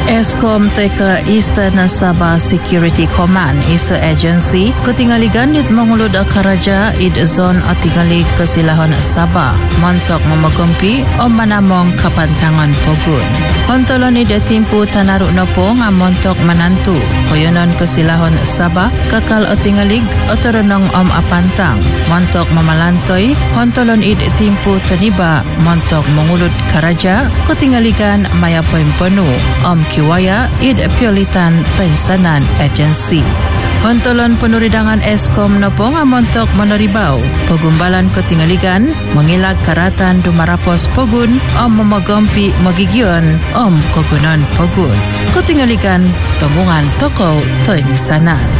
Eskom teka Eastern Sabah Security Command isa agency ketinggaligan dit mengulud karaja id zon atingali kesilahan Sabah montok memagumpi o manamong kapantangan pogun. Hontolon ida timpu tanaruk nopo ngamontok menantu koyonon kesilahan Sabah kakal atingalig otoronong apantang montok memalantoi hontolon id timpu taniba montok mengulud karaja ketinggaligan mayapoin penuh kiwaya id piolitan Tansanan Agency. Hontolon penuridangan Eskom nopo ngamontok meneribau pegumbalan ketinggaligan mengilag karatan dumarapos pogun memagompi magigion kogunan pogun ketinggaligan tonggungan toko Tansanan.